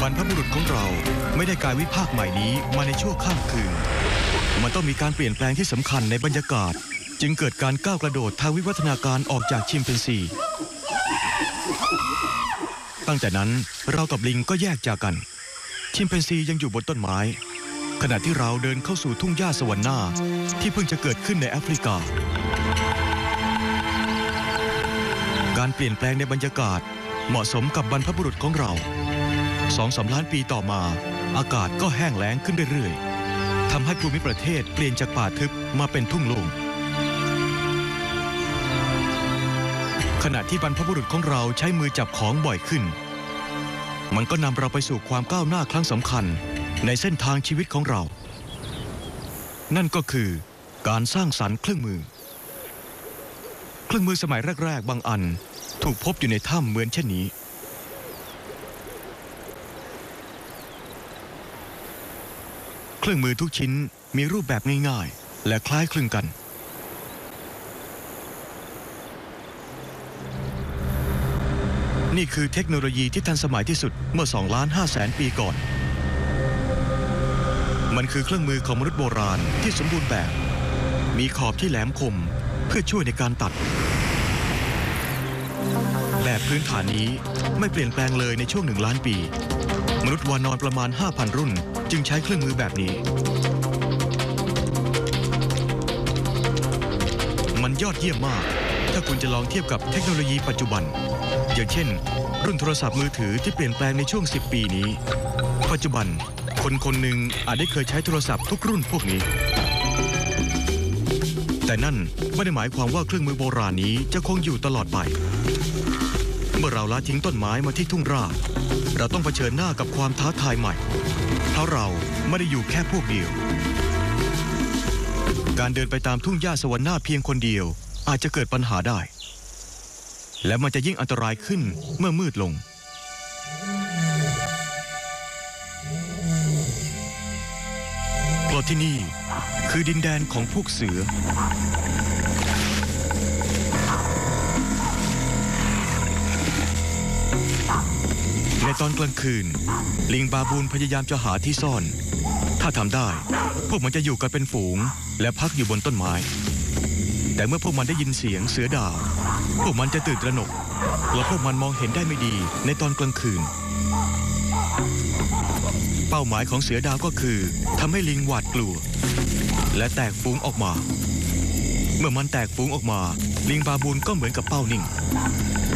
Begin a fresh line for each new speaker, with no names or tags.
บรรพบุรุษของเราไม่ได้กายวิภาคใหม่นี้มาในชั่วข้ามคืนมันต้องมีการเปลี่ยนแปลงที่สำคัญในบรรยากาศจึงเกิดการก้าวกระโดดทางวิวัฒนาการออกจากชิมแปนซีตั้งแต่นั้นเรากับลิงก็แยกจากกันชิมแปนซียังอยู่บนต้นไม้ขณะที่เราเดินเข้าสู่ทุ่งหญ้าสวรรค์หน้าที่เพิ่งจะเกิดขึ้นในแอฟริกาการเปลี่ยนแปลงในบรรยากาศเหมาะสมกับบรรพบุรุษของเรา 2-3 ล้านปีต่อมาอากาศก็แห้งแล้งขึ้นเรื่อยๆทำให้ภูมิประเทศเปลี่ยนจากป่าทึบมาเป็นทุ่งโล่งขณะที่บรรพบุรุษของเราใช้มือจับของบ่อยขึ้นมันก็นำเราไปสู่ความก้าวหน้าครั้งสำคัญในเส้นทางชีวิตของเรานั่นก็คือการสร้างสรรค์เครื่องมือสมัยแรกๆบางอันถูกพบอยู่ในถ้ำเหมือนเช่นนี้เครื่องมือทุกชิ้นมีรูปแบบง่ายๆและคล้ายคลึงกันนี่คือเทคโนโลยีที่ทันสมัยที่สุดเมื่อ 2,500,000 ปีก่อนมันคือเครื่องมือของมนุษย์โบราณที่สมบูรณ์แบบมีขอบที่แหลมคมเพื่อช่วยในการตัดแบบพื้นฐานนี้ไม่เปลี่ยนแปลงเลยในช่วง1 ล้านปีมนุษย์วานอนประมาณ 5,000 รุ่นจึงใช้เครื่องมือแบบนี้มันยอดเยี่ยมมากถ้าคุณจะลองเทียบกับเทคโนโลยีปัจจุบันอย่างเช่นรุ่นโทรศัพท์มือถือที่เปลี่ยนแปลงในช่วง10 ปีนี้ปัจจุบันคนหนึ่งอาจได้เคยใช้โทรศัพท์ทุกรุ่นพวกนี้แต่นั่นไม่ได้หมายความว่าเครื่องมือโบราณนี้จะคงอยู่ตลอดไปเมื่อเราละทิ้งต้นไม้มาที่ทุ่งราบเราต้องเผชิญหน้ากับความท้าทายใหม่เพราะเราไม่ได้อยู่แค่พวกเดียวการเดินไปตามทุ่งหญ้าสวรรค์หน้าเพียงคนเดียวอาจจะเกิดปัญหาได้และมันจะยิ่งอันตรายขึ้นเมื่อมืดลงเพราะที่นี่คือดินแดนของพวกเสือในตอนกลางคืนลิงบาบูนพยายามจะหาที่ซ่อนถ้าทำได้พวกมันจะอยู่กันเป็นฝูงและพักอยู่บนต้นไม้แต่เมื่อพวกมันได้ยินเสียงเสือดาวพวกมันจะตื่นตระหนกและพวกมันมองเห็นได้ไม่ดีในตอนกลางคืนเป้าหมายของเสือดาวก็คือทำให้ลิงหวาดกลัวและแตกฝูงออกมาเมื่อมันแตกฝูงออกมาลิงบาบูนก็เหมือนกับเป้านิ่ง